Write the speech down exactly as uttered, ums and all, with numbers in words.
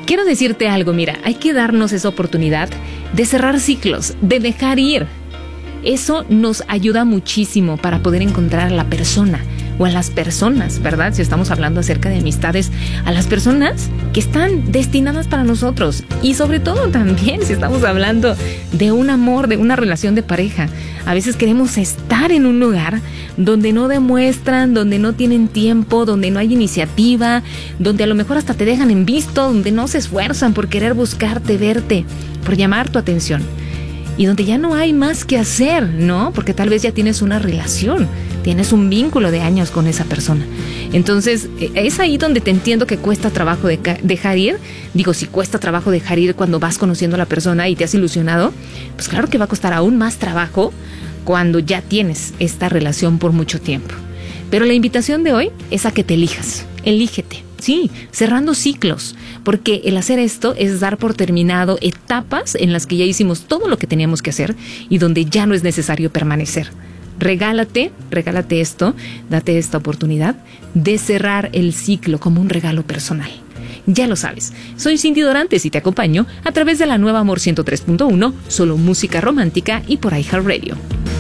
quiero decirte algo, mira, hay que darnos esa oportunidad de cerrar ciclos, de dejar ir. Eso nos ayuda muchísimo para poder encontrar a la persona o a las personas, ¿verdad? Si estamos hablando acerca de amistades, a las personas que están destinadas para nosotros. Y sobre todo también si estamos hablando de un amor, de una relación de pareja. A veces queremos estar en un lugar donde no demuestran, donde no tienen tiempo, donde no hay iniciativa, donde a lo mejor hasta te dejan en visto, donde no se esfuerzan por querer buscarte, verte, por llamar tu atención. Y donde ya no hay más que hacer, ¿no? Porque tal vez ya tienes una relación, tienes un vínculo de años con esa persona. Entonces, es ahí donde te entiendo que cuesta trabajo de ca- dejar ir. Digo, si cuesta trabajo dejar ir cuando vas conociendo a la persona y te has ilusionado, pues claro que va a costar aún más trabajo cuando ya tienes esta relación por mucho tiempo. Pero la invitación de hoy es a que te elijas, elígete. Sí, cerrando ciclos, porque el hacer esto es dar por terminado etapas en las que ya hicimos todo lo que teníamos que hacer y donde ya no es necesario permanecer. Regálate, regálate esto, date esta oportunidad de cerrar el ciclo como un regalo personal. Ya lo sabes, soy Cindy Dorantes y te acompaño a través de la nueva Amor ciento tres punto uno, solo música romántica y por iHeartRadio.